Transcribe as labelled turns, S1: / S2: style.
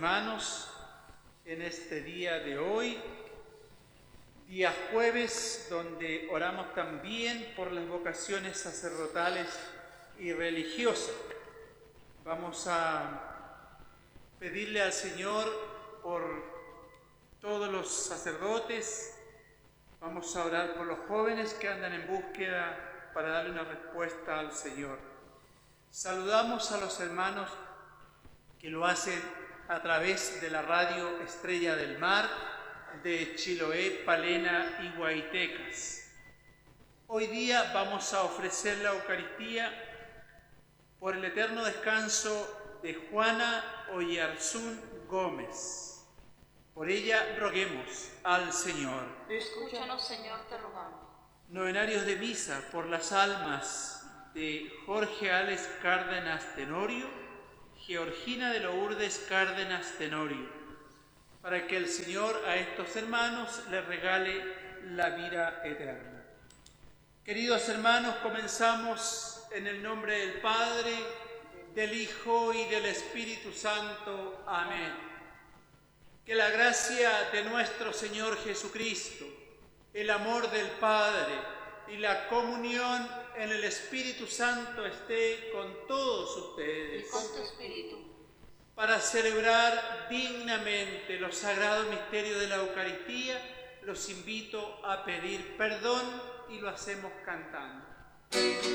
S1: hermanos en este día de hoy, día jueves, donde oramos también por las vocaciones sacerdotales y religiosas. Vamos a pedirle al Señor por todos los sacerdotes, vamos a orar por los jóvenes que andan en búsqueda para darle una respuesta al Señor. Saludamos a los hermanos que lo hacen a través de la radio Estrella del Mar de Chiloé, Palena y Guaitecas. Hoy día vamos a ofrecer la Eucaristía por el eterno descanso de Juana Oyarzún Gómez. Por ella roguemos al Señor.
S2: Escúchanos, Señor, te rogamos.
S1: Novenarios de misa por las almas de Jorge Alex Cárdenas Tenorio, Georgina de Lourdes Cárdenas Tenorio, para que el Señor a estos hermanos les regale la vida eterna. Queridos hermanos, comenzamos en el nombre del Padre, del Hijo y del Espíritu Santo. Amén. Que la gracia de nuestro Señor Jesucristo, el amor del Padre y la comunión en el Espíritu Santo esté con todos ustedes.
S2: Y con tu espíritu.
S1: Para celebrar dignamente los sagrados misterios de la Eucaristía, los invito a pedir perdón y lo hacemos cantando.